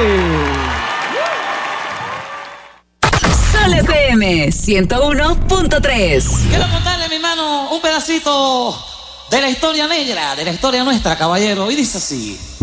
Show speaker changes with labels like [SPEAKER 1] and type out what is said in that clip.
[SPEAKER 1] Sol FM 101.3.
[SPEAKER 2] Quiero contarle, mi hermano, un pedacito de la historia negra, de la historia nuestra, caballero. Y dice así.